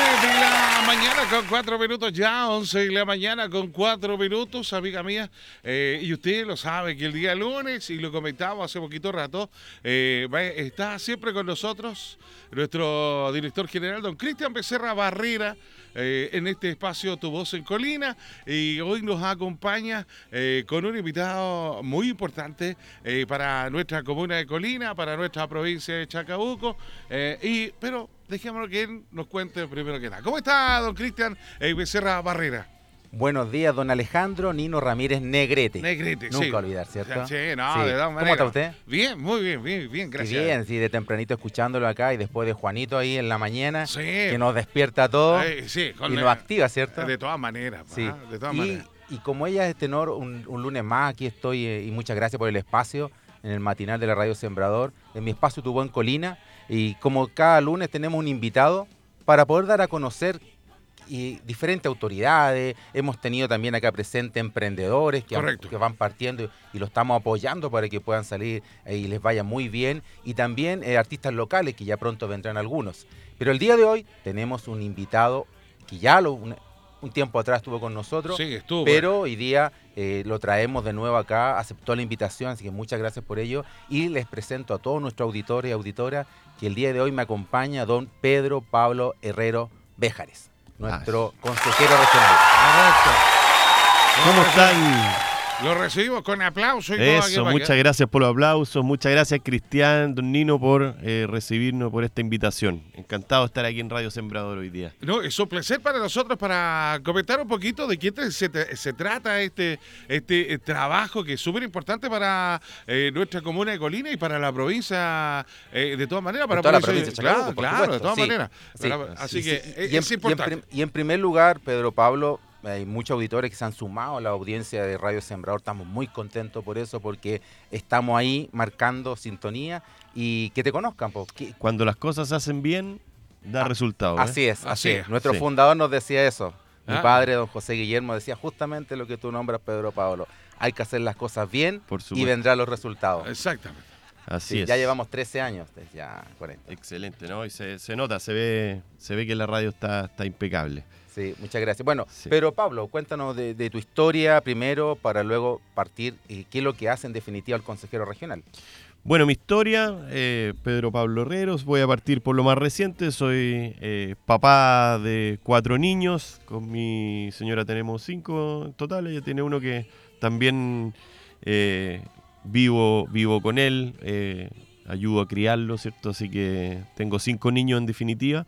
de la mañana con 4 minutos ya, 11 de la mañana con 4 minutos, amiga mía. Y usted lo sabe que el día lunes, y lo comentaba hace poquito rato, está siempre con nosotros nuestro director general, don Cristian Becerra Barrera, en este espacio Tu Voz en Colina, y hoy nos acompaña con un invitado muy importante para nuestra comuna de Colina, para nuestra provincia de Chacabuco, pero dejémoslo que él nos cuente primero que nada. ¿Cómo está, don Cristian Becerra Barrera? Buenos días, don Alejandro Nino Ramírez Negrete. Negrete, Nunca sí. olvidar, ¿cierto? Sí, no, Sí. de todas ¿Cómo maneras. está usted? Bien, muy bien, bien, Qué gracias. bien, sí, de tempranito escuchándolo acá y después de Juanito ahí en la mañana, Sí. que nos despierta a todos Sí, y nos activa, ¿cierto? De todas maneras, Sí. de todas maneras. Y como ella es tenor, un lunes más, aquí estoy y muchas gracias por el espacio en el matinal de la Radio Sembrador, en mi espacio Tu Voz en Colina, y como cada lunes tenemos un invitado para poder dar a conocer diferentes autoridades. Hemos tenido también acá presente emprendedores que van partiendo y lo estamos apoyando para que puedan salir y les vaya muy bien, y también artistas locales que ya pronto vendrán algunos. Pero el día de hoy tenemos un invitado que ya un tiempo atrás estuvo con nosotros, sí, estuvo, pero hoy día lo traemos de nuevo acá, aceptó la invitación, así que muchas gracias por ello, y les presento a todos nuestros auditores y auditoras que el día de hoy me acompaña don Pedro Pablo Herrero Béjares, nuestro consejero regional. ¿Cómo están? Lo recibimos con aplausos. Eso, muchas gracias por los aplausos, muchas gracias Cristian, don Nino, por recibirnos, por esta invitación. Encantado de estar aquí en Radio Sembrador hoy día. No, es un placer para nosotros para comentar un poquito de qué se trata este trabajo que es súper importante para nuestra comuna de Colina y para la provincia, de todas maneras. Para toda la provincia de Chacabuco, claro, de todas sí, maneras. Sí, así que es importante. Y en primer lugar, Pedro Pablo, hay muchos auditores que se han sumado a la audiencia de Radio Sembrador. Estamos muy contentos por eso, porque estamos ahí marcando sintonía y que te conozcan. Cuando las cosas se hacen bien, da resultado. Así es. Nuestro sí. fundador nos decía eso. Mi padre, don José Guillermo, decía justamente lo que tú nombras, Pedro Pablo. Hay que hacer las cosas bien y vendrán los resultados. Exactamente. Así es. Ya llevamos 13 años, ya 40. Excelente, ¿no? Y se nota, se ve que la radio está impecable. Sí, muchas gracias. Bueno, sí. Pero Pablo, cuéntanos de tu historia primero para luego partir qué es lo que hace en definitiva el consejero regional. Bueno, mi historia, Pedro Pablo Herreros, voy a partir por lo más reciente. Soy papá de 4 niños, con mi señora tenemos 5 en total, ella tiene uno que también vivo con él, ayudo a criarlo, ¿cierto? Así que tengo 5 niños en definitiva.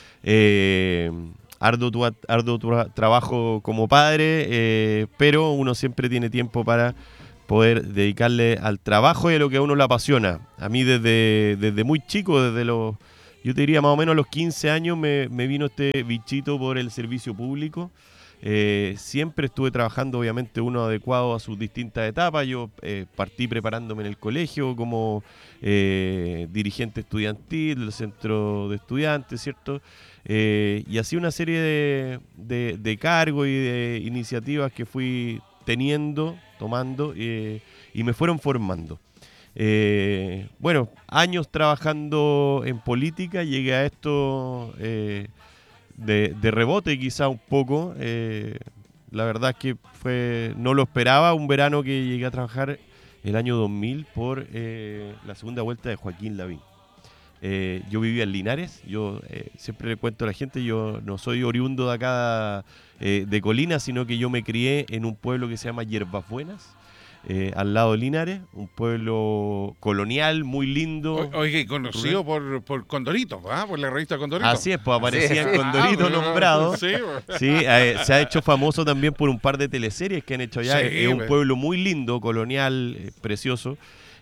Arduo trabajo como padre, pero uno siempre tiene tiempo para poder dedicarle al trabajo y a lo que a uno le apasiona. A mí desde muy chico, yo te diría más o menos a los 15 años, me vino este bichito por el servicio público. Siempre estuve trabajando, obviamente, uno adecuado a sus distintas etapas. Yo partí preparándome en el colegio como dirigente estudiantil del centro de estudiantes, ¿cierto? Y así una serie de cargos y de iniciativas que fui tomando y me fueron formando. Bueno, años trabajando en política, llegué a esto de rebote quizá un poco. La verdad es que no lo esperaba, un verano que llegué a trabajar el año 2000 por la segunda vuelta de Joaquín Lavín. Yo vivía en Linares, yo siempre le cuento a la gente, yo no soy oriundo de acá de Colina, sino que yo me crié en un pueblo que se llama Hierbas Buenas, al lado de Linares, un pueblo colonial muy lindo. Oye, conocido por Condorito, por la revista Condorito. Así es, pues aparecía en Condorito nombrado. Sí, se ha hecho famoso también por un par de teleseries que han hecho allá. Es un pueblo muy lindo, colonial, precioso.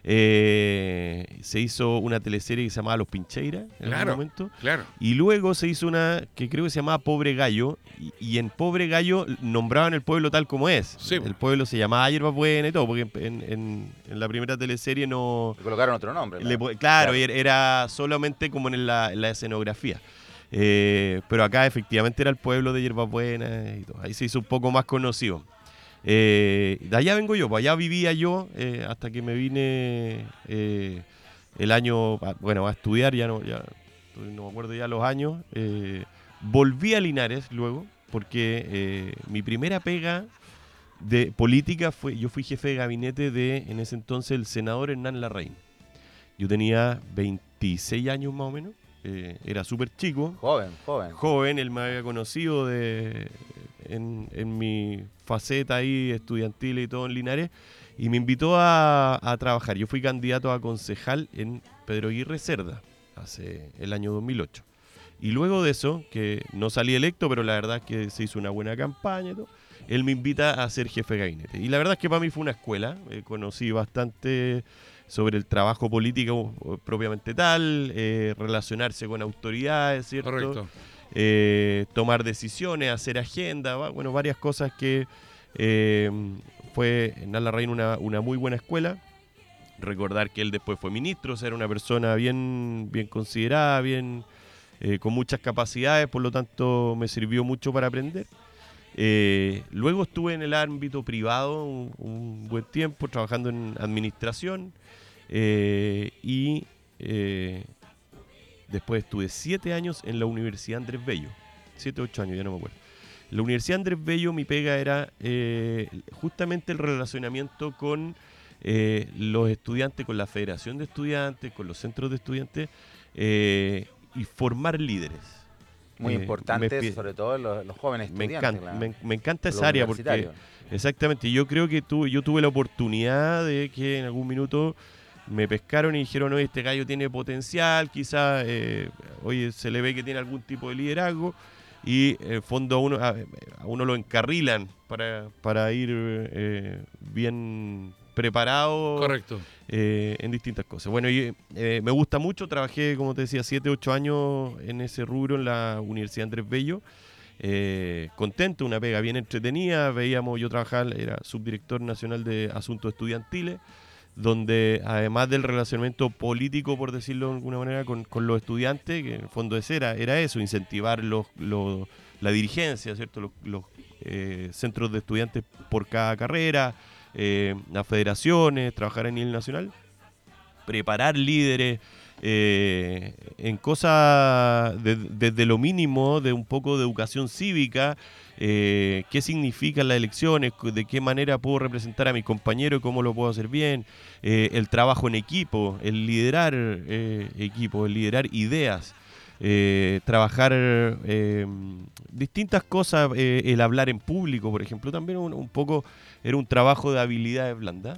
Se hizo una teleserie que se llamaba Los Pincheiras en algún momento. Claro. Y luego se hizo una que creo que se llamaba Pobre Gallo. Y en Pobre Gallo nombraban el pueblo tal como es. Sí. El pueblo se llamaba Hierbas Buenas y todo, porque en la primera teleserie no... Le colocaron otro nombre. Claro, era solamente como en la escenografía. Pero acá efectivamente era el pueblo de Hierbas Buenas y todo. Ahí se hizo un poco más conocido. De allá vengo yo, pues allá vivía yo hasta que me vine el año, a estudiar, ya no me acuerdo ya los años, Volví a Linares luego, porque mi primera pega de política yo fui jefe de gabinete en ese entonces, el senador Hernán Larraín. Yo tenía 26 años más o menos, era súper chico. Joven, él me había conocido en mi faceta ahí estudiantil y todo en Linares, y me invitó a trabajar. Yo fui candidato a concejal en Pedro Aguirre Cerda, hace el año 2008. Y luego de eso, que no salí electo, pero la verdad es que se hizo una buena campaña y todo, él me invita a ser jefe de gabinete. Y la verdad es que para mí fue una escuela. Conocí bastante sobre el trabajo político propiamente tal, relacionarse con autoridades, ¿cierto? Correcto. Tomar decisiones, hacer agenda, bueno, varias cosas que fue en Larraín una muy buena escuela. Recordar que él después fue ministro, o sea, era una persona bien considerada, con muchas capacidades, por lo tanto me sirvió mucho para aprender. Luego estuve en el ámbito privado un buen tiempo, trabajando en administración, y después estuve 7 años en la Universidad Andrés Bello, 7 o 8 años, ya no me acuerdo. En la Universidad Andrés Bello mi pega era justamente el relacionamiento con los estudiantes, con la Federación de Estudiantes, con los centros de estudiantes, y formar líderes. Muy importante, sobre todo los jóvenes estudiantes. Me encanta esa área porque, exactamente, yo creo que yo tuve la oportunidad de que en algún minuto me pescaron y dijeron, oye, este gallo tiene potencial, quizás, oye, se le ve que tiene algún tipo de liderazgo, y en el fondo a uno lo encarrilan para ir bien preparado. Correcto. En distintas cosas. Bueno, y me gusta mucho, trabajé, como te decía, 7, 8 años en ese rubro en la Universidad Andrés Bello. Contento, una pega bien entretenida. Yo trabajaba, era subdirector nacional de asuntos estudiantiles, donde además del relacionamiento político, por decirlo de alguna manera, con los estudiantes, que en el fondo era eso, incentivar la dirigencia, ¿cierto? Los centros de estudiantes por cada carrera, las federaciones, trabajar a nivel nacional, preparar líderes en cosas desde lo mínimo, de un poco de educación cívica, qué significan las elecciones, de qué manera puedo representar a mis compañeros y cómo lo puedo hacer bien, el trabajo en equipo, el liderar equipos, el liderar ideas. Trabajar distintas cosas, el hablar en público, por ejemplo, también un poco era un trabajo de habilidades blandas.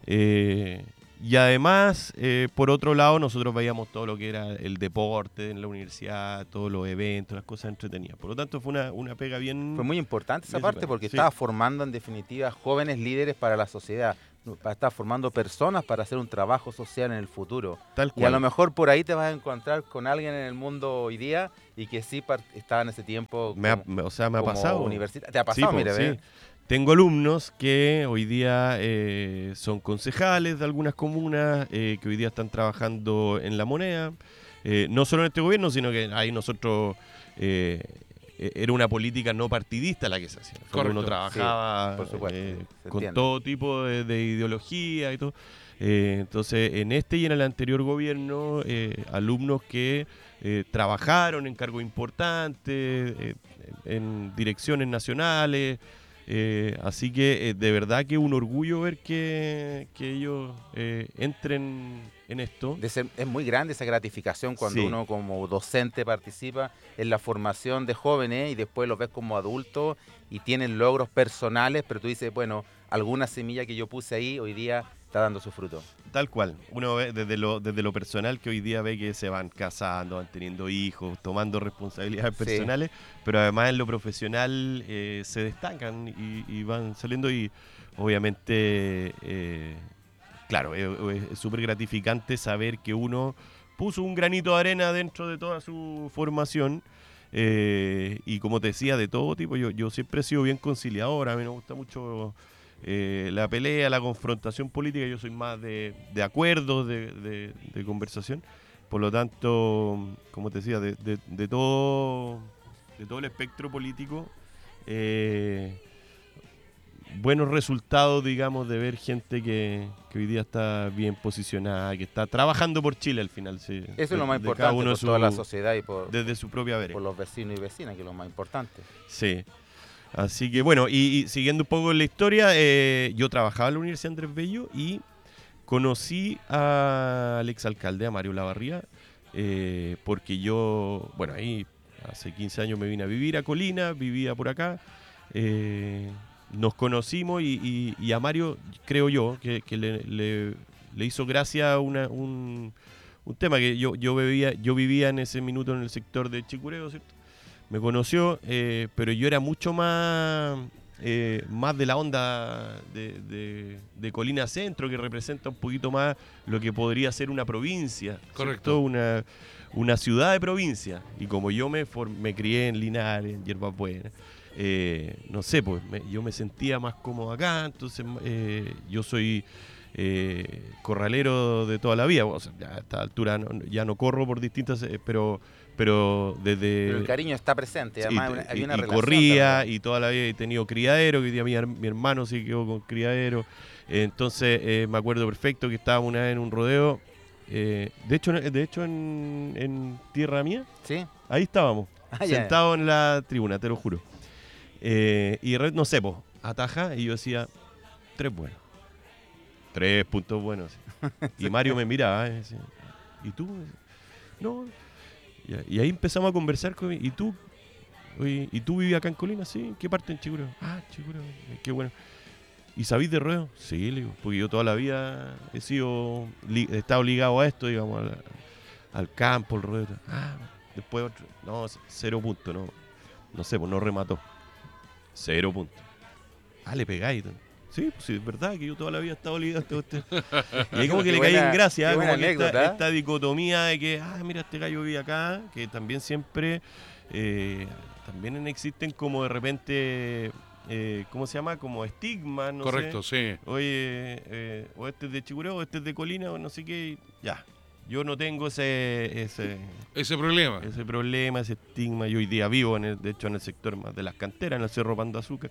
Y además, por otro lado, nosotros veíamos todo lo que era el deporte en la universidad, todos los eventos, las cosas entretenidas. Por lo tanto, fue una pega bien... Fue muy importante esa parte porque sí, estaba formando, en definitiva, jóvenes líderes para la sociedad. Estás formando personas para hacer un trabajo social en el futuro. Tal cual. Y a lo mejor por ahí te vas a encontrar con alguien en el mundo hoy día y que sí estaba en ese tiempo me ha pasado. ¿Te ha pasado? Sí, Mire, sí. Tengo alumnos que hoy día son concejales de algunas comunas, que hoy día están trabajando en La Moneda. No solo en este gobierno, sino que ahí nosotros... era una política no partidista la que se hacía. Uno trabajaba, sí, por supuesto, con todo tipo de ideología y todo. Entonces, en este y en el anterior gobierno, alumnos que trabajaron en cargos importantes, en direcciones nacionales. Así que de verdad que un orgullo ver que ellos entren en esto. Es muy grande esa gratificación cuando uno como docente participa en la formación de jóvenes y después los ves como adultos y tienen logros personales, pero tú dices, bueno, alguna semilla que yo puse ahí hoy día está dando su fruto. Tal cual. Uno ve desde lo personal que hoy día ve que se van casando, van teniendo hijos, tomando responsabilidades personales, pero además en lo profesional se destacan y van saliendo y obviamente, claro, es súper gratificante saber que uno puso un granito de arena dentro de toda su formación. Y como te decía, de todo tipo, yo siempre he sido bien conciliador, a mí me gusta mucho la pelea, la confrontación política. Yo soy más de acuerdos, de conversación. Por lo tanto, como te decía, de todo el espectro político, buenos resultados, digamos, de ver gente que hoy día está bien posicionada, que está trabajando por Chile al final. Sí, Eso es lo más de cada importante uno por toda la sociedad y desde su propia vereda. por los vecinos y vecinas, que es lo más importante. Sí. Así que bueno, y siguiendo un poco la historia, yo trabajaba en la Universidad Andrés Bello y conocí al exalcalde, a Mario Lavarría, porque yo, bueno, ahí hace 15 años me vine a vivir a Colina, vivía por acá, nos conocimos y a Mario, creo yo, que le hizo gracia un tema que yo vivía en ese minuto en el sector de Chicureo, ¿cierto? Me conoció, pero yo era mucho más de la onda de Colina Centro, que representa un poquito más lo que podría ser una provincia. Correcto. ¿Cierto? Una ciudad de provincia. Y como yo me crié en Linares, en Hierbas Buenas, no sé, pues yo me sentía más cómodo acá, entonces yo soy corralero de toda la vida. O sea, ya a esta altura ya no corro por distintas, pero desde... Pero el cariño está presente, sí, además hay una relación corría también. y toda la vida he tenido criadero, que hoy día mi hermano sí quedó con criadero. Entonces me acuerdo perfecto que estábamos una vez en un rodeo, de hecho en tierra mía, ¿Sí? ahí estábamos, Ah, ya. sentados en la tribuna, te lo juro. No sé, pues, ataja y yo decía, 3 buenos. 3 puntos buenos. Y Mario me miraba y decía, ¿y tú? No. Y ahí empezamos a conversar con ¿y tú? Oye, ¿y tú vivías acá en Colina? Sí, ¿en qué parte en Chicureo? Ah, Chicureo, qué bueno. ¿Y sabís de rodeo? Sí, le digo, porque yo toda la vida he estado ligado a esto, digamos, al campo, el rodeo. Ah, después otro, no, 0 puntos, no sé, pues no remató. 0 puntos. Ah, le pegáis. Sí, pues sí, es verdad que yo toda la vida he estado ligado a usted. Y ahí como que Qué le caí buena- en gracia, qué buena como que anécdota. esta dicotomía de que, mira, este gallo vive acá, que también siempre, también existen como de repente, ¿cómo se llama? Como estigmas, no Correcto, sé. sí. Oye, o este es de Chicureo, o este es de Colina, o no sé qué, ya. Yo no tengo ese Problema. problema, ese estigma. Yo hoy día vivo, de hecho, en el sector más de las canteras, en el Cerro Pan de Azúcar.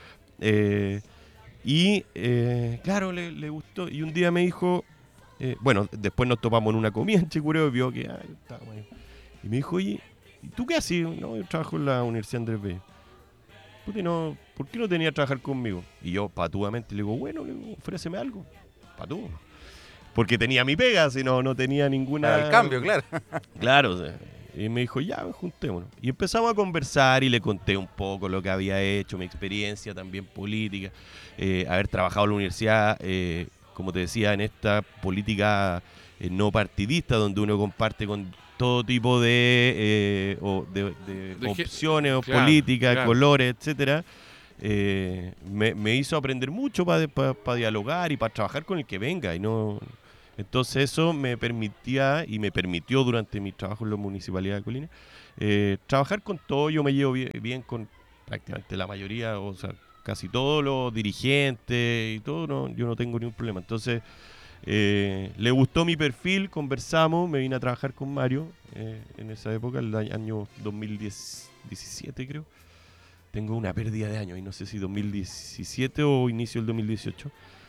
Claro, le gustó. Y un día me dijo, bueno, después nos topamos en una comida en Chicureo y vio que estaba bueno. Y me dijo, oye, ¿y tú qué haces? No, yo trabajo en la Universidad Andrés Bello. ¿Por qué no tenía que trabajar conmigo? Y yo patudamente le digo, bueno, ofréceme algo. Patú. Porque tenía mi pega, si no tenía ninguna... Para el cambio, claro. Claro, o sea, y me dijo, ya, juntémonos. Y empezamos a conversar y le conté un poco lo que había hecho, mi experiencia también política, haber trabajado en la universidad, como te decía, en esta política no partidista, donde uno comparte con todo tipo de opciones o claro, políticas, claro. colores, etcétera. Me hizo aprender mucho para dialogar y para trabajar con el que venga y no... Entonces eso me permitió durante mi trabajo en la Municipalidad de Colina trabajar con todo. Yo me llevo bien con prácticamente la mayoría, o sea, casi todos los dirigentes y todo, yo no tengo ningún problema. Entonces le gustó mi perfil, conversamos, me vine a trabajar con Mario en esa época, el año 2017 creo. Tengo una pérdida de años y no sé si 2017 o inicio del 2018.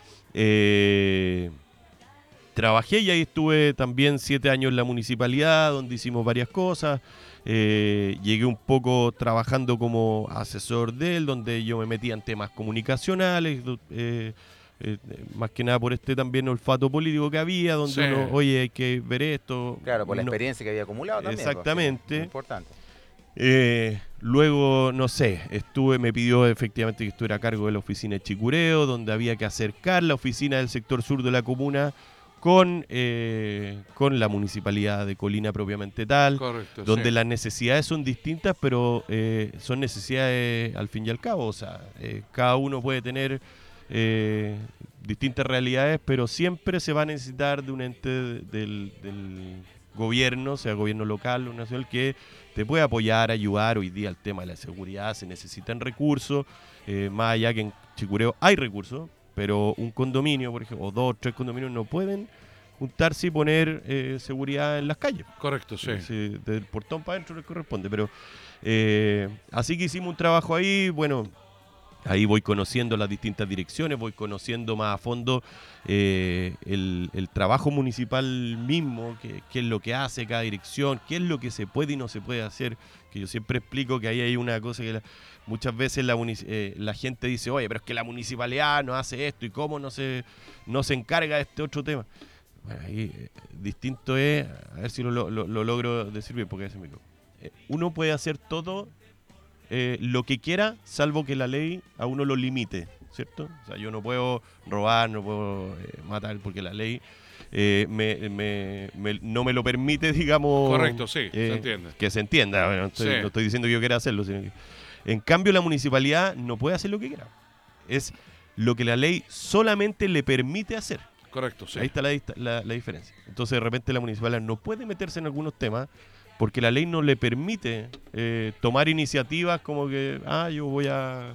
Trabajé y ahí estuve también 7 años en la municipalidad, donde hicimos varias cosas. Llegué un poco trabajando como asesor de él, donde yo me metía en temas comunicacionales, más que nada por también olfato político que había, donde Sí. uno, oye, hay que ver esto. Claro, por la No- experiencia que había acumulado también. pues, Exactamente. que es importante. Luego, no sé, me pidió efectivamente que estuviera a cargo de la oficina de Chicureo, donde había que acercar la oficina del sector sur de la comuna con la municipalidad de Colina propiamente tal, Correcto, donde sí. las necesidades son distintas, pero son necesidades al fin y al cabo. O sea, cada uno puede tener distintas realidades, pero siempre se va a necesitar de un ente del gobierno, sea gobierno local o nacional, que te puede apoyar, ayudar. Hoy día el tema de la seguridad, se necesitan recursos, más allá que en Chicureo hay recursos, pero un condominio, por ejemplo, o 2 o 3 condominios no pueden juntarse y poner seguridad en las calles. Correcto, sí. Sí, del portón para adentro les corresponde, pero así que hicimos un trabajo ahí, bueno, Ahí voy conociendo las distintas direcciones, voy conociendo más a fondo el trabajo municipal mismo, qué es lo que hace cada dirección, qué es lo que se puede y no se puede hacer. Que yo siempre explico que ahí hay una cosa que muchas veces la gente dice, oye, pero es que la municipalidad no hace esto y cómo no se encarga de este otro tema. Bueno, ahí distinto es, a ver si lo logro decir bien, porque uno puede hacer todo lo que quiera, salvo que la ley a uno lo limite, ¿cierto? O sea, yo no puedo robar, no puedo matar, porque la ley no me lo permite, digamos... Correcto, sí, se entiende. Que se entienda, bueno, no estoy diciendo que yo quiera hacerlo, sino que, en cambio, la municipalidad no puede hacer lo que quiera. Es lo que la ley solamente le permite hacer. Correcto, sí. Ahí está la diferencia. Entonces, de repente, la municipalidad no puede meterse en algunos temas porque la ley no le permite tomar iniciativas como que, yo voy a,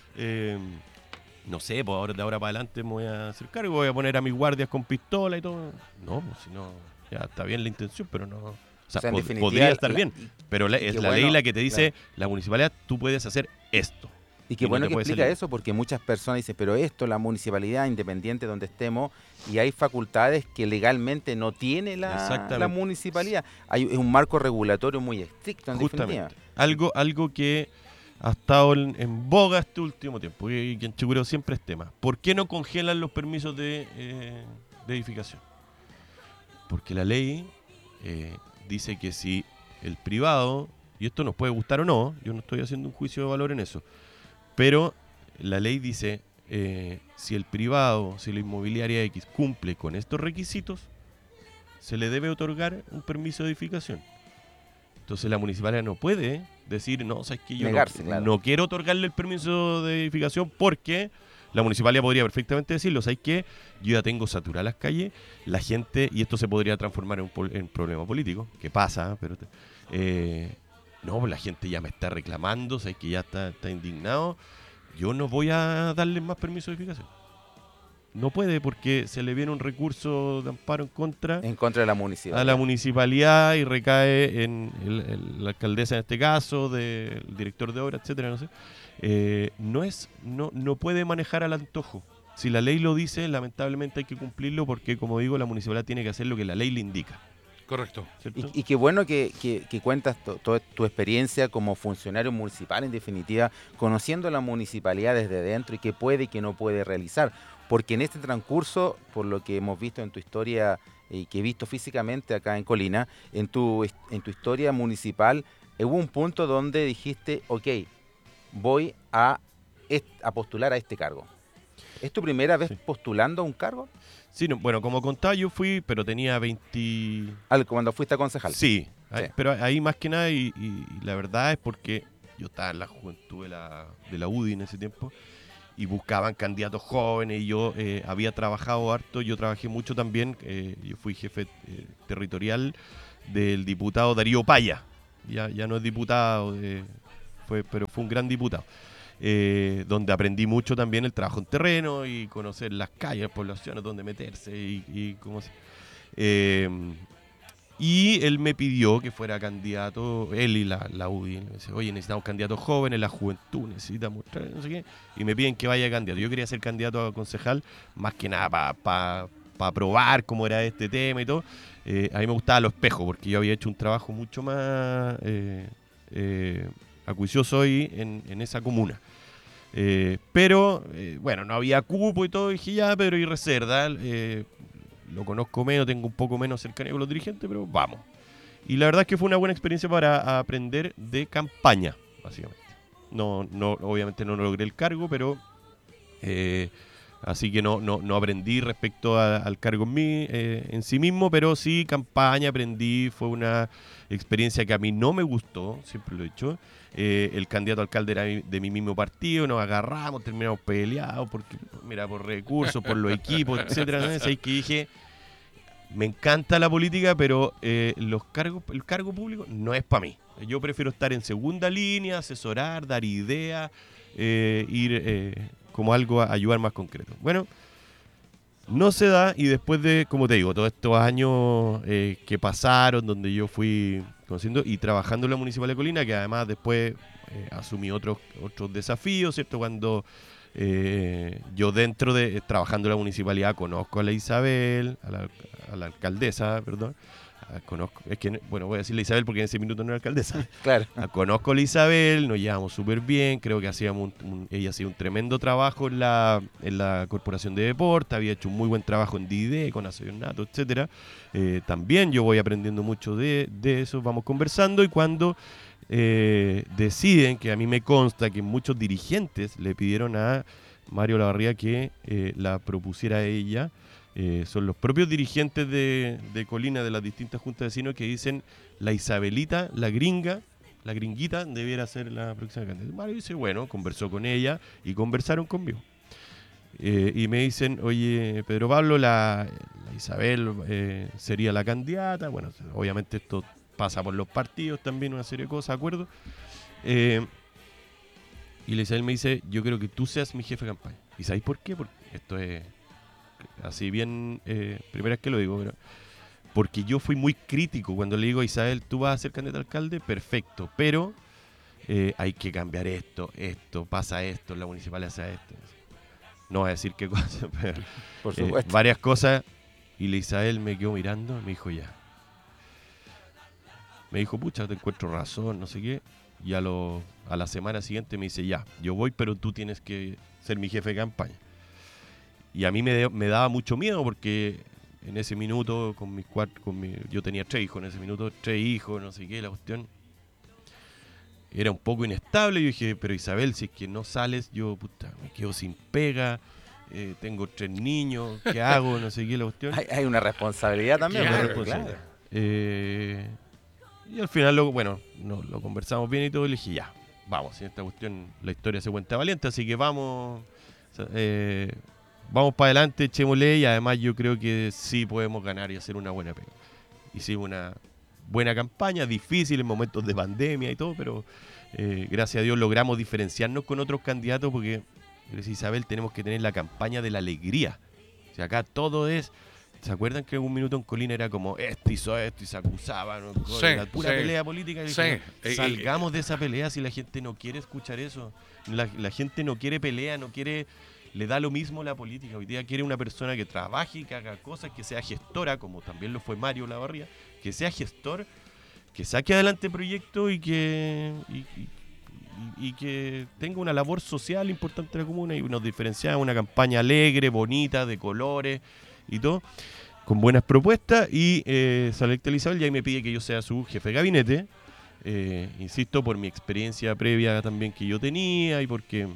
no sé, pues de ahora para adelante me voy a hacer cargo, voy a poner a mis guardias con pistola y todo. No, pues si no, ya está bien la intención, pero no. O sea, en definitiva, podría estar bien, pero es la ley la que te dice, claro, la municipalidad, tú puedes hacer esto. Y qué bueno que explica eso, porque muchas personas dicen, pero esto, la municipalidad, independiente de donde estemos, y hay facultades que legalmente no tiene la municipalidad. Es un marco regulatorio muy estricto, en definitiva. Algo que ha estado en boga este último tiempo, y que en Chicureo siempre es tema. ¿Por qué no congelan los permisos de edificación? Porque la ley dice que si el privado, y esto nos puede gustar o no, yo no estoy haciendo un juicio de valor en eso, pero la ley dice, si el privado, si la inmobiliaria X cumple con estos requisitos, se le debe otorgar un permiso de edificación. Entonces la municipalidad no puede decir, no, sabes que yo no quiero otorgarle el permiso de edificación, porque la municipalidad podría perfectamente decirlo, sabes que yo ya tengo saturadas las calles, la gente, y esto se podría transformar en problema político, que pasa, pero... no, la gente ya me está reclamando, sabes que ya está indignado. Yo no voy a darle más permiso de edificación. No puede, porque se le viene un recurso de amparo en contra de la municipalidad. A la municipalidad, y recae en la alcaldesa en este caso, del director de obra, etcétera, no sé. No puede manejar al antojo. Si la ley lo dice, lamentablemente hay que cumplirlo, porque, como digo, la municipalidad tiene que hacer lo que la ley le indica. Correcto. Y qué bueno que cuentas toda tu experiencia como funcionario municipal, en definitiva, conociendo la municipalidad desde dentro y qué puede y qué no puede realizar. Porque en este transcurso, por lo que hemos visto en tu historia y que he visto físicamente acá en Colina, en tu historia municipal, hubo un punto donde dijiste, ok, voy a postular a este cargo. ¿Es tu primera vez postulando a un cargo? Sí, no, bueno, como contaba, yo fui, pero tenía 20... Cuando fuiste a concejal. Sí. Pero ahí más que nada, y la verdad es porque yo estaba en la juventud de la UDI en ese tiempo, y buscaban candidatos jóvenes, y yo había trabajado harto, yo trabajé mucho también, yo fui jefe territorial del diputado Darío Paya, ya no es diputado, pero fue un gran diputado. Donde aprendí mucho también el trabajo en terreno y conocer las calles, poblaciones, donde meterse y cómo se... y él me pidió que fuera candidato, él y la UDI. Me dice, oye, necesitamos candidatos jóvenes, la juventud necesita mostrar, no sé qué. Y me piden que vaya candidato. Yo quería ser candidato a concejal, más que nada para probar cómo era este tema y todo. A mí me gustaba lo espejo, porque yo había hecho un trabajo mucho más acuicioso ahí en esa comuna. Pero, bueno, no había cupo y todo. Dije, ya, pero y reserva. Lo conozco menos, tengo un poco menos cercanía con los dirigentes, pero vamos. Y la verdad es que fue una buena experiencia para aprender de campaña, básicamente. No, obviamente no logré el cargo, pero así que no aprendí respecto al cargo en sí mismo, pero sí campaña aprendí. Fue una experiencia que a mí no me gustó, siempre lo he dicho. El candidato a alcalde era de mi mismo partido, nos agarramos, terminamos peleados porque, mira, por recursos, por los equipos, etcétera. Así que dije, me encanta la política, pero el cargo público no es para mí. Yo prefiero estar en segunda línea, asesorar, dar ideas, ir como algo a ayudar más concreto. Bueno, No se da, y después de, como te digo, todos estos años que pasaron, donde yo fui conociendo y trabajando en la Municipalidad de Colina, que además después asumí otros desafíos, ¿cierto? Cuando yo dentro de, trabajando en la municipalidad, conozco a la Isabel, a la alcaldesa, perdón. Conozco, es que, bueno, voy a decirle Isabel porque en ese minuto no era alcaldesa. Claro. Conozco a la Isabel, nos llevamos súper bien, creo que ella hacía un tremendo trabajo en la Corporación de Deporte, había hecho un muy buen trabajo en DID, con Nato, etcétera. También yo voy aprendiendo mucho de eso, vamos conversando, y cuando deciden, que a mí me consta que muchos dirigentes le pidieron a Mario Olavarría que la propusiera a ella. Son los propios dirigentes de Colina, de las distintas juntas de vecinos, que dicen la Isabelita, la gringuita, debiera ser la próxima candidata. Mario dice, bueno, conversó con ella y conversaron conmigo. Y me dicen, oye, Pedro Pablo, la Isabel sería la candidata. Bueno, obviamente esto pasa por los partidos también, una serie de cosas, ¿acuerdo? Y la Isabel me dice, yo creo que tú seas mi jefe de campaña. ¿Y sabéis por qué? Porque esto es así bien, primera vez que lo digo, pero porque yo fui muy crítico cuando le digo a Isabel, tú vas a ser candidato a alcalde, perfecto, pero hay que cambiar esto, pasa esto, la municipalidad hace esto. No voy a decir qué cosa, pero Por supuesto. varias cosas, y la Isabel me quedó mirando y me dijo ya. Me dijo, pucha, te encuentro razón, no sé qué, y a la semana siguiente me dice, ya, yo voy, pero tú tienes que ser mi jefe de campaña. Y a mí me daba mucho miedo porque en ese minuto, yo tenía 3 hijos, en ese minuto 3 hijos, no sé qué, la cuestión era un poco inestable. Yo dije, pero Isabel, si es que no sales, yo puta, me quedo sin pega, tengo 3 niños, ¿qué hago? No sé qué, la cuestión. Hay una responsabilidad también. Una Claro, responsabilidad. Y al final, lo conversamos bien y todo, y le dije, ya, vamos, en esta cuestión la historia se cuenta valiente, así que vamos... vamos para adelante, echémosle, y además yo creo que sí podemos ganar y hacer una buena pega. Hicimos una buena campaña, difícil en momentos de pandemia y todo, pero gracias a Dios logramos diferenciarnos con otros candidatos porque, gracias a Isabel, tenemos que tener la campaña de la alegría. O sea, acá todo es... ¿Se acuerdan que en un minuto en Colina era como este hizo esto y se acusaban? ¿No? Sí, Era pura sí. pelea política. Y Sí. dije, salgamos de esa pelea si la gente no quiere escuchar eso. La gente no quiere pelea, no quiere... Le da lo mismo la política. Hoy día quiere una persona que trabaje, que haga cosas, que sea gestora, como también lo fue Mario Olavarría, que sea gestor, que saque adelante proyectos y que tenga una labor social importante en la comuna, y nos diferenciamos una campaña alegre, bonita, de colores y todo, con buenas propuestas, y sale Isabel y ahí me pide que yo sea su jefe de gabinete, insisto, por mi experiencia previa también que yo tenía, y porque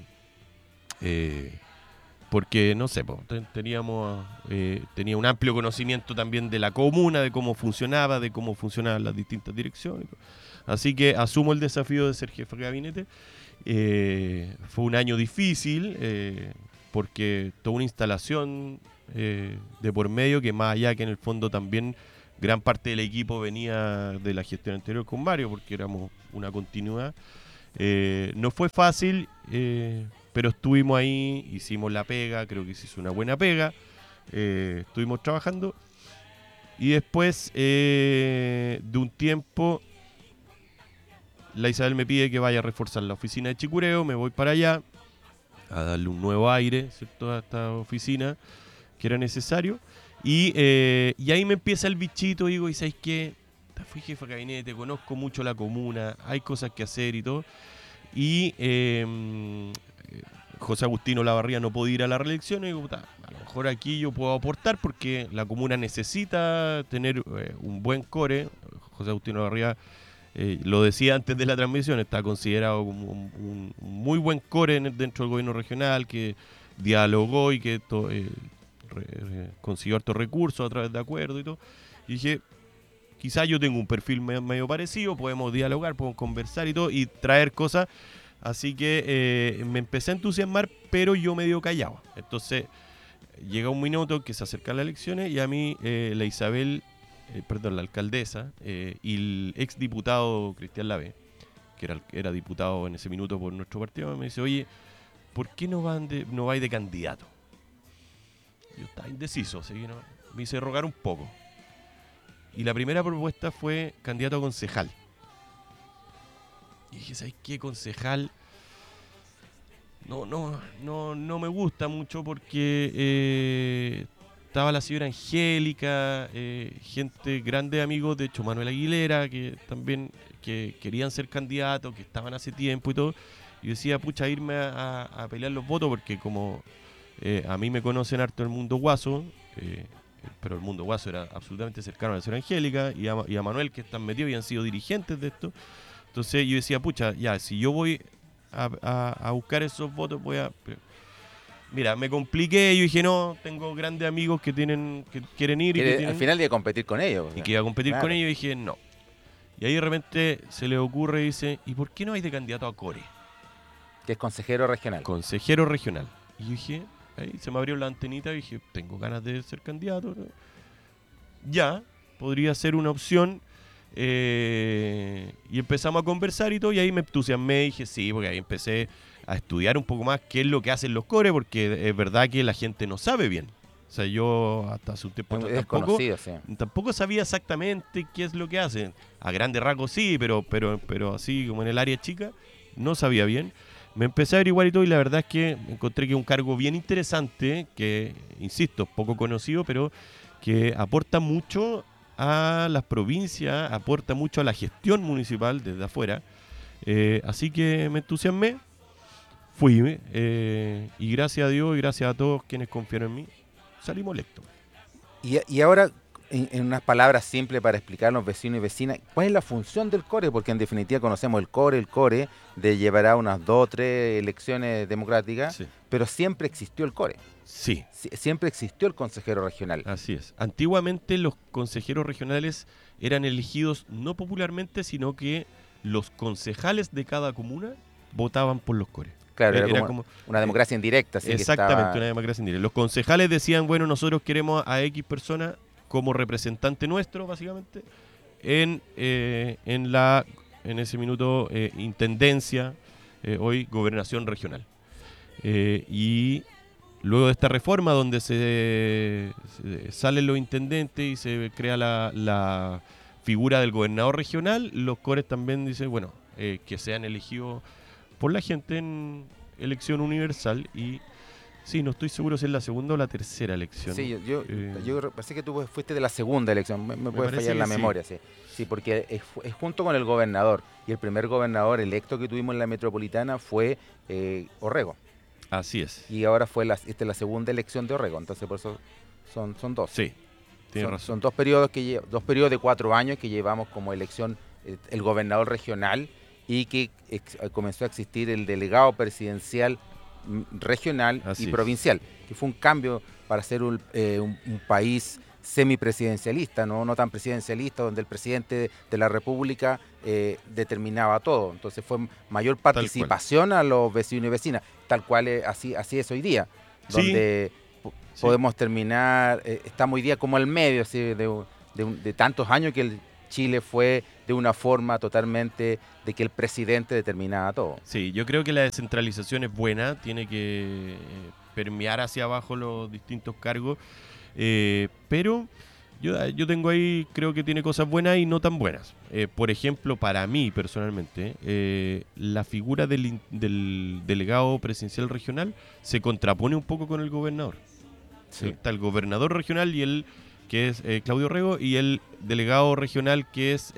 no sé, tenía un amplio conocimiento también de la comuna, de cómo funcionaban las distintas direcciones. Así que asumo el desafío de ser jefe de gabinete. Fue un año difícil, porque toda una instalación de por medio, que más allá que en el fondo también gran parte del equipo venía de la gestión anterior con Mario, porque éramos una continuidad. No fue fácil, pero estuvimos ahí, hicimos la pega, creo que se hizo una buena pega, estuvimos trabajando, y después de un tiempo la Isabel me pide que vaya a reforzar la oficina de Chicureo. Me voy para allá a darle un nuevo aire, ¿cierto?, a esta oficina que era necesario, y ahí me empieza el bichito. Digo, ¿y sabes qué? Fui jefe de gabinete, conozco mucho la comuna, hay cosas que hacer y todo, y José Agustín Olavarría no puede ir a la reelección, y digo, puta, a lo mejor aquí yo puedo aportar porque la comuna necesita tener un buen core. José Agustín Olavarría, lo decía antes de la transmisión, está considerado como un muy buen core dentro del gobierno regional, que dialogó y que consiguió hartos recursos a través de acuerdos y todo. Y dije, quizás yo tengo un perfil medio parecido, podemos dialogar, podemos conversar y todo, y traer cosas. Así que me empecé a entusiasmar, pero yo medio callado. Entonces llega un minuto que se acercan las elecciones, y a mí la Isabel, la alcaldesa, y el exdiputado Cristian Lavé, que era diputado en ese minuto por nuestro partido, me dice, oye, ¿por qué no vais de candidato? Yo estaba indeciso, así que me hice rogar un poco. Y la primera propuesta fue candidato a concejal. Y dije, ¿sabes qué? Concejal no me gusta mucho porque estaba la señora Angélica, gente, grandes amigos, de hecho Manuel Aguilera, que también que querían ser candidatos, que estaban hace tiempo y todo. Y yo decía, pucha, irme a pelear los votos porque como a mí me conocen harto el mundo guaso, pero el mundo guaso era absolutamente cercano a la señora Angélica y a Manuel, que están metidos y han sido dirigentes de esto. Entonces yo decía, pucha, ya, si yo voy a buscar esos votos, Mira, me compliqué y yo dije, no, tengo grandes amigos que quieren ir. Al final iba a competir con ellos. Y que iba a competir claro. con ellos y dije, no. Y ahí de repente se le ocurre y dice, ¿y por qué no hay de candidato a Core? Que es consejero regional. Consejero regional. Y yo dije, ahí se me abrió la antenita y dije, tengo ganas de ser candidato, ¿no? Ya, podría ser una opción. Y empezamos a conversar y todo, y ahí me entusiasmé y dije sí, porque ahí empecé a estudiar un poco más qué es lo que hacen los cores, porque es verdad que la gente no sabe bien. O sea, yo hasta hace un tiempo tampoco sabía exactamente qué es lo que hacen. A grandes rasgos sí, pero así como en el área chica, no sabía bien. Me empecé a averiguar y todo, y la verdad es que encontré que es un cargo bien interesante, que, insisto, poco conocido, pero que aporta mucho a las provincias, aporta mucho a la gestión municipal desde afuera. Así que me entusiasmé, fui, y gracias a Dios y gracias a todos quienes confiaron en mí, salimos electos. Y ahora, en unas palabras simples para explicarnos, vecinos y vecinas, ¿cuál es la función del CORE? Porque en definitiva conocemos el CORE llevará unas 2 o 3 elecciones democráticas, sí, pero siempre existió el CORE. Sí. Siempre existió el consejero regional. Así es. Antiguamente los consejeros regionales eran elegidos no popularmente, sino que los concejales de cada comuna votaban por los CORE. Claro, era como una democracia indirecta. Así exactamente, una democracia indirecta. Los concejales decían, bueno, nosotros queremos a X persona como representante nuestro, básicamente, en ese minuto intendencia, hoy gobernación regional. Y luego de esta reforma donde se salen los intendentes y se crea la figura del gobernador regional, los cores también dicen, bueno, que sean elegidos por la gente en elección universal. Y sí, no estoy seguro si es la segunda o la tercera elección. Sí, yo pensé que tú fuiste de la segunda elección, me puede fallar la memoria. Sí, porque es junto con el gobernador, y el primer gobernador electo que tuvimos en la metropolitana fue Orrego. Así es. Y ahora esta es la segunda elección de Orrego, entonces por eso son 2. Sí, tienes razón. Son 2 periodos de 4 años que llevamos como elección el gobernador regional, y que comenzó a existir el delegado presidencial regional y provincial, que fue un cambio para ser un país semipresidencialista, no tan presidencialista, donde el presidente de la República determinaba todo. Entonces fue mayor participación a los vecinos y vecinas, tal cual así es hoy día, donde podemos terminar, estamos hoy día como al medio, así, de tantos años que Chile fue de una forma totalmente de que el presidente determinaba todo. Sí, yo creo que la descentralización es buena, tiene que permear hacia abajo los distintos cargos, pero yo tengo ahí, creo que tiene cosas buenas y no tan buenas. Por ejemplo, para mí personalmente, la figura del delegado presidencial regional se contrapone un poco con el gobernador. Sí. Está el gobernador regional y el que es Claudio Orrego, y el delegado regional que es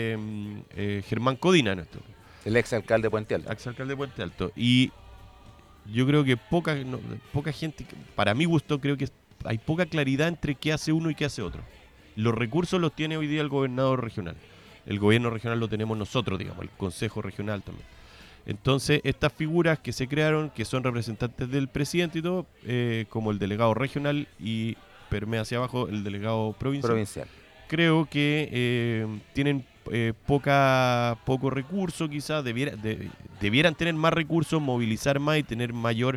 Germán Codina. El exalcalde de Puente Alto. Exalcalde de Puente Alto. Y yo creo que poca gente, para mi gusto, creo que hay poca claridad entre qué hace uno y qué hace otro. Los recursos los tiene hoy día el gobernador regional. El gobierno regional lo tenemos nosotros, digamos, el consejo regional también. Entonces, estas figuras que se crearon, que son representantes del presidente y todo, como el delegado regional y permea hacia abajo el delegado provincial. Creo que tienen poco recurso, quizás debieran tener más recursos, movilizar más y tener mayor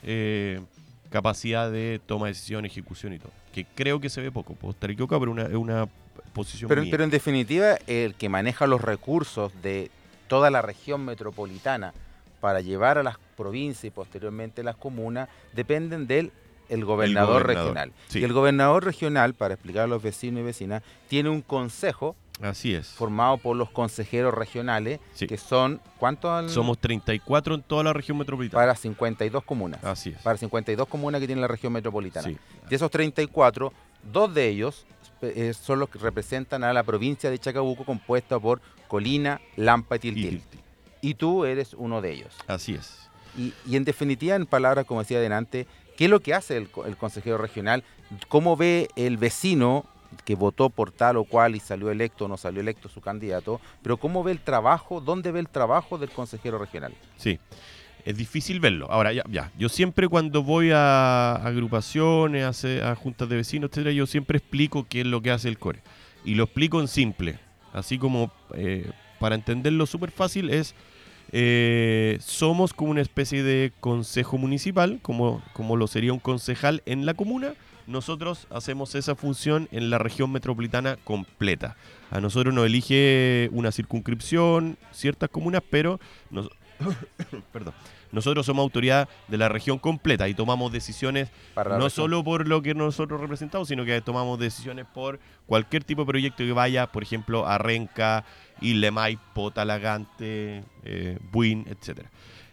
capacidad de toma de decisión, ejecución y todo. Que creo que se ve poco, puedo estar equivocado, pero es una posición mía. Pero en definitiva, el que maneja los recursos de toda la región metropolitana para llevar a las provincias y posteriormente las comunas, dependen del el gobernador gobernador, regional. sí. Y el gobernador regional, para explicar a los vecinos y vecinas, tiene un consejo Así es. formado por los consejeros regionales, Sí. que son, ¿cuántos? Somos 34 en toda la región metropolitana. Para 52 comunas. Así es. Para 52 comunas que tiene la región metropolitana. Sí. De esos 34, 2 de ellos son los que representan a la provincia de Chacabuco, compuesta por Colina, Lampa y Y Tiltil. Tiltil. Y tú eres uno de ellos. Así es. Y en definitiva, en palabras, como decía adelante, ¿qué es lo que hace el consejero regional? ¿Cómo ve el vecino que votó por tal o cual y salió electo o no salió electo su candidato? Pero ¿cómo ve el trabajo, dónde ve el trabajo del consejero regional? Sí. Es difícil verlo. Ahora, ya. Yo siempre cuando voy a agrupaciones, a juntas de vecinos, etcétera, yo siempre explico qué es lo que hace el CORE. Y lo explico en simple. Así como para entenderlo súper fácil es... somos como una especie de consejo municipal, como lo sería un concejal en la comuna. Nosotros hacemos esa función en la región metropolitana completa. A nosotros nos elige una circunscripción, ciertas comunas, pero perdón, nosotros somos autoridad de la región completa y tomamos decisiones Para la no región. solo por lo que nosotros representamos, sino que tomamos decisiones por cualquier tipo de proyecto que vaya, por ejemplo, a Renca, Isla Maipo, Talagante, Buin, etc.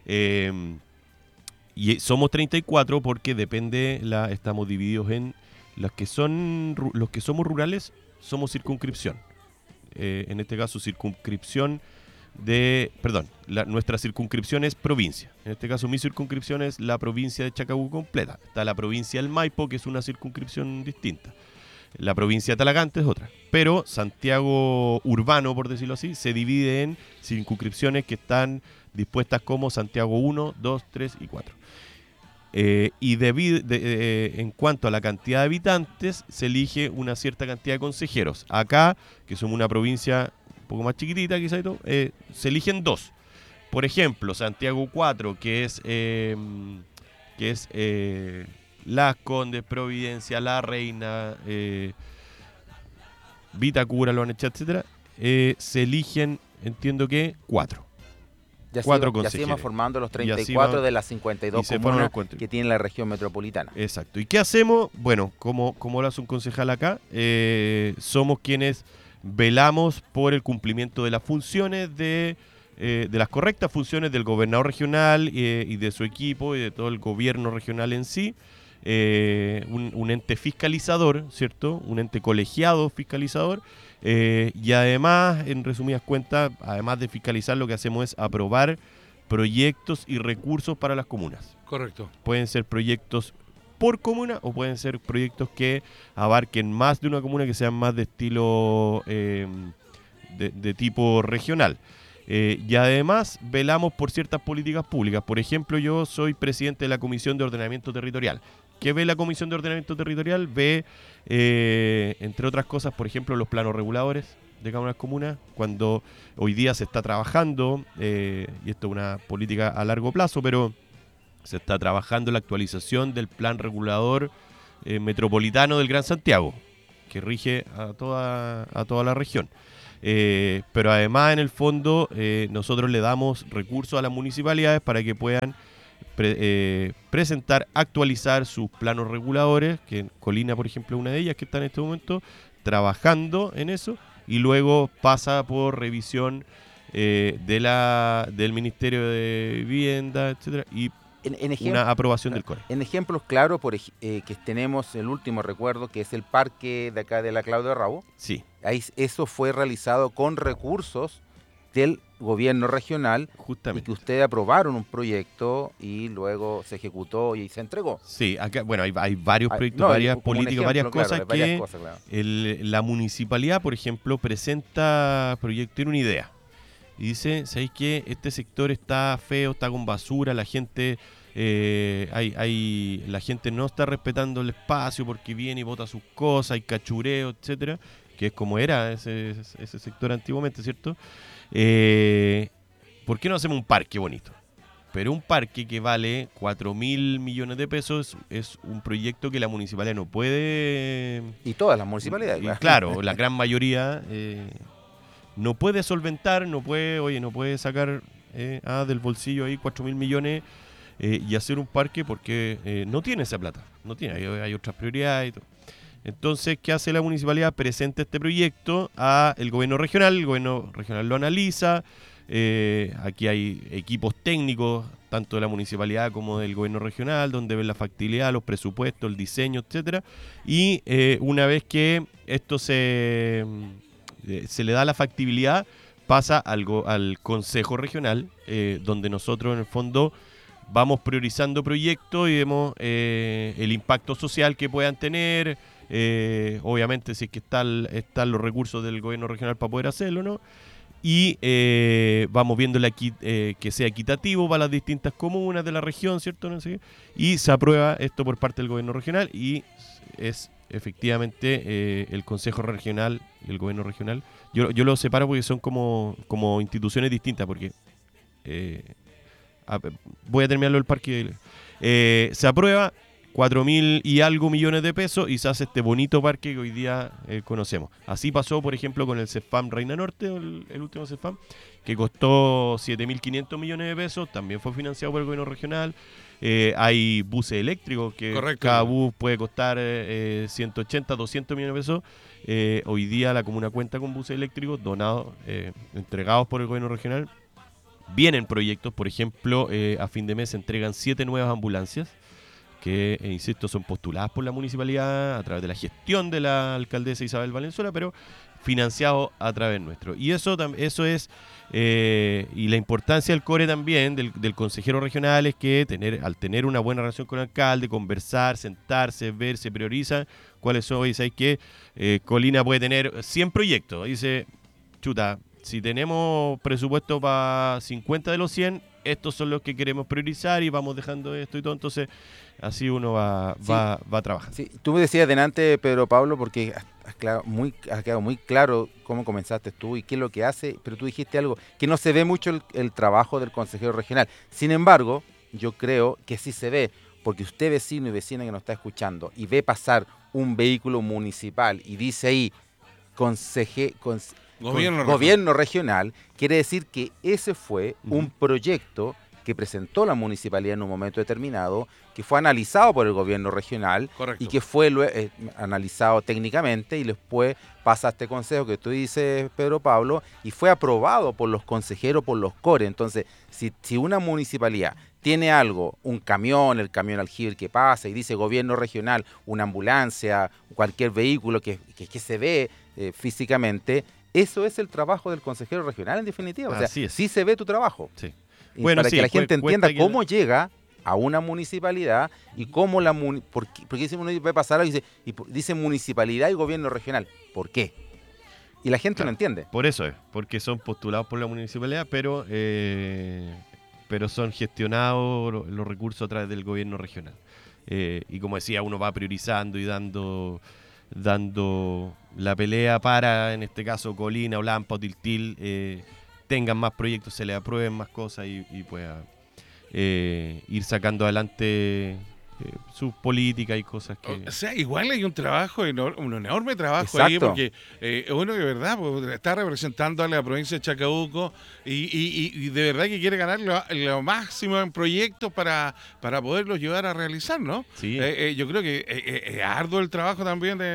Y somos 34 porque depende, estamos divididos en los que somos rurales, somos circunscripción. En este caso, circunscripción nuestra circunscripción es provincia. En este caso, mi circunscripción es la provincia de Chacabuco completa. Está la provincia del Maipo, que es una circunscripción distinta. La provincia de Talagante es otra. Pero Santiago urbano, por decirlo así, se divide en circunscripciones que están dispuestas como Santiago 1, 2, 3 y 4. En cuanto a la cantidad de habitantes, se elige una cierta cantidad de consejeros. Acá, que somos una provincia un poco más chiquitita, quizá y todo, se eligen 2. Por ejemplo, Santiago 4, que es Las Condes, Providencia, La Reina, Vitacura, Loanecha, etcétera, se eligen, entiendo que 4. Y así 4 y así consejeros. vamos formando los Y así 34 va- de las y 52 se forman comunas los cuatro. que tiene la región metropolitana. Exacto. ¿Y qué hacemos? Bueno, como lo hace un concejal acá, somos quienes velamos por el cumplimiento de las funciones de las correctas funciones del gobernador regional y de su equipo y de todo el gobierno regional en sí. Un ente fiscalizador, ¿cierto? Un ente colegiado fiscalizador. Y además, en resumidas cuentas, además de fiscalizar, lo que hacemos es aprobar proyectos y recursos para las comunas. Correcto. Pueden ser proyectos por comuna o pueden ser proyectos que abarquen más de una comuna, que sean más de estilo de tipo regional. Y además velamos por ciertas políticas públicas. Por ejemplo, yo soy presidente de la Comisión de Ordenamiento Territorial. ¿Qué ve la Comisión de Ordenamiento Territorial? Ve, entre otras cosas, por ejemplo, los planos reguladores de cada una de las comunas, cuando hoy día se está trabajando, y esto es una política a largo plazo, pero se está trabajando la actualización del plan regulador metropolitano del Gran Santiago, que rige a toda la región. Pero además, en el fondo, nosotros le damos recursos a las municipalidades para que puedan presentar, actualizar sus planos reguladores, que Colina, por ejemplo, es una de ellas que está en este momento trabajando en eso, y luego pasa por revisión del Ministerio de Vivienda, etcétera, y una aprobación del CORE. En ejemplos claros, que tenemos el último recuerdo, que es el parque de acá de la Claudia Rabo. Sí, Ahí eso fue realizado con recursos del gobierno regional, y justamente. que ustedes aprobaron un proyecto y luego se ejecutó y se entregó. Sí, acá, bueno, hay varios proyectos, No, varias como un políticas, varias ejemplo, cosas claro, varias que cosas, claro. la municipalidad, por ejemplo, presenta proyecto, tiene una idea. Y dice, ¿sabéis qué? Este sector está feo, está con basura, la gente la gente no está respetando el espacio porque viene y bota sus cosas, hay cachureo, etcétera, que es como era ese sector antiguamente, ¿cierto? ¿Por qué no hacemos un parque bonito? Pero un parque que vale 4.000 millones de pesos es un proyecto que la municipalidad no puede... Y todas las municipalidades. Y claro, la gran mayoría no puede solventar, no puede sacar del bolsillo ahí 4.000 millones y hacer un parque porque no tiene esa plata, no tiene, hay otras prioridades y todo. Entonces, ¿qué hace la municipalidad? Presenta este proyecto al gobierno regional, el gobierno regional lo analiza, aquí hay equipos técnicos, tanto de la municipalidad como del gobierno regional, donde ven la factibilidad, los presupuestos, el diseño, etcétera. Y una vez que esto se le da la factibilidad, pasa al Consejo Regional, donde nosotros en el fondo vamos priorizando proyectos y vemos el impacto social que puedan tener, obviamente si es que están los recursos del gobierno regional para poder hacerlo, ¿no? Y vamos viendo que sea equitativo para las distintas comunas de la región, ¿cierto? No sé qué. Y se aprueba esto por parte del gobierno regional y es efectivamente el Consejo Regional y el gobierno regional. Yo lo separo porque son como instituciones distintas, porque voy a terminarlo del parque. Se aprueba 4.000 y algo millones de pesos y se hace este bonito parque que hoy día conocemos. Así pasó, por ejemplo, con el CEFAM Reina Norte, el último CEFAM, que costó 7.500 millones de pesos, también fue financiado por el gobierno regional. Hay buses eléctricos que Correcto. Cada bus puede costar 180, 200 millones de pesos. Hoy día la comuna cuenta con buses eléctricos donados, entregados por el gobierno regional. Vienen proyectos, por ejemplo, a fin de mes se entregan 7 nuevas ambulancias que, insisto, son postuladas por la municipalidad a través de la gestión de la alcaldesa Isabel Valenzuela, pero financiado a través nuestro. Y eso es, y la importancia del core también, del consejero regional, es que al tener una buena relación con el alcalde, conversar, sentarse, ver, se prioriza cuáles son. Y sabéis que Colina puede tener 100 proyectos. Dice, chuta, si tenemos presupuesto para 50 de los 100, estos son los que queremos priorizar y vamos dejando esto y todo. Entonces, así uno va trabajando. Sí, tú me decías delante, Pedro Pablo, porque has quedado muy claro cómo comenzaste tú y qué es lo que hace, pero tú dijiste algo, que no se ve mucho el trabajo del consejero regional. Sin embargo, yo creo que sí se ve, porque usted, vecino y vecina que nos está escuchando, y ve pasar un vehículo municipal y dice ahí, gobierno regional, quiere decir que ese fue un proyecto que presentó la municipalidad en un momento determinado, que fue analizado por el gobierno regional. Correcto. Y que fue analizado técnicamente y después pasa a este consejo que tú dices, Pedro Pablo, y fue aprobado por los consejeros, por los cores. Entonces, si una municipalidad tiene algo, un camión, el camión aljibe que pasa y dice gobierno regional, una ambulancia, cualquier vehículo que se ve físicamente, eso es el trabajo del consejero regional en definitiva. O sea, sí se ve tu trabajo. Sí. Y bueno, para que la gente entienda cómo llega a una municipalidad y cómo porque uno puede pasar y dice municipalidad y gobierno regional. ¿Por qué? Y la gente no entiende. Por eso es, porque son postulados por la municipalidad, pero son gestionados los recursos a través del gobierno regional. Y como decía, uno va priorizando y dando la pelea para, en este caso, Colina, Olampa o Tiltil, tengan más proyectos, se les aprueben más cosas y pueda ir sacando adelante sus políticas y cosas que... O sea, igual hay un trabajo, un enorme trabajo. Exacto. Ahí, porque uno de verdad pues, está representando a la provincia de Chacabuco y de verdad que quiere ganar lo máximo en proyectos para poderlos llevar a realizar, ¿no? Sí. Yo creo que es arduo el trabajo también de